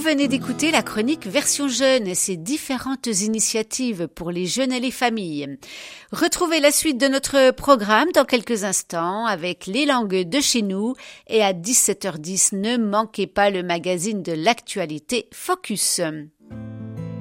venez d'écouter la chronique Version Jeune et ses différentes initiatives pour les jeunes et les familles. Retrouvez la suite de notre programme dans quelques instants avec les langues de chez nous et à 17h10, ne manquez pas le magazine de l'actualité Focus.